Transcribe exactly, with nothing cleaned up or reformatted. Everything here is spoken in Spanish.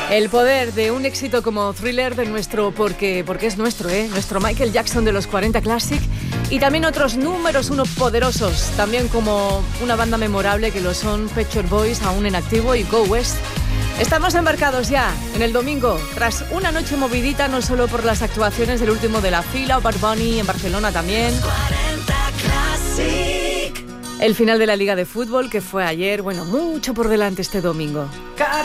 El poder de un éxito como Thriller de nuestro, porque, porque es nuestro, ¿eh? Nuestro Michael Jackson de los cuarenta Classic, y también otros números uno poderosos, también como una banda memorable que lo son Pet Shop Boys, aún en activo, y Go West. Estamos embarcados ya en el domingo, tras una noche movidita, no solo por las actuaciones del último de la fila, o Bad Bunny en Barcelona también. El final de la Liga de Fútbol, que fue ayer, bueno, mucho por delante este domingo.